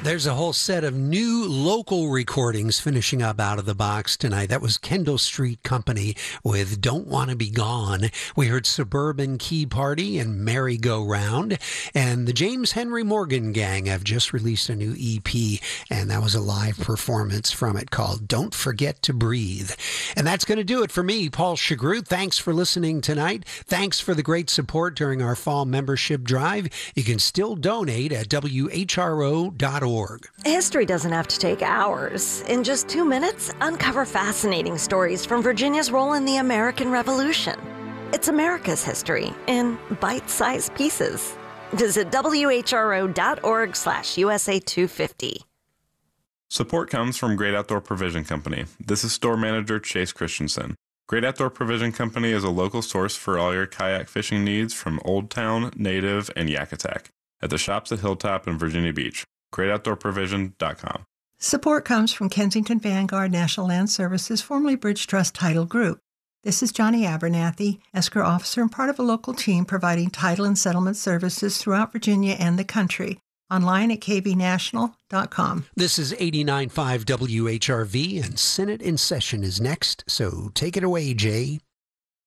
There's a whole set of new local recordings finishing up out of the box tonight. That was Kendall Street Company with Don't Want to Be Gone. We heard Suburban Key Party and Merry Go Round. And the James Henry Morgan Gang have just released a new EP, and that was a live performance from it called Don't Forget to Breathe. And that's going to do it for me, Paul Chagru. Thanks for listening tonight. Thanks for the great support during our fall membership drive. You can still donate at WHRO.org. History doesn't have to take hours. In just 2 minutes, uncover fascinating stories from Virginia's role in the American Revolution. It's America's history in bite-sized pieces. Visit WHRO.org/USA250. Support comes from Great Outdoor Provision Company. This is store manager Chase Christensen. Great Outdoor Provision Company is a local source for all your kayak fishing needs from Old Town, Native, and Yakutak at the shops at Hilltop and Virginia Beach. GreatOutdoorProvision.com. Support comes from Kensington Vanguard National Land Services, formerly Bridge Trust Title Group. This is Johnny Abernathy, escrow officer and part of a local team providing title and settlement services throughout Virginia and the country. Online at kvnational.com. This is 89.5 WHRV, and Senate in session is next, so take it away, Jay.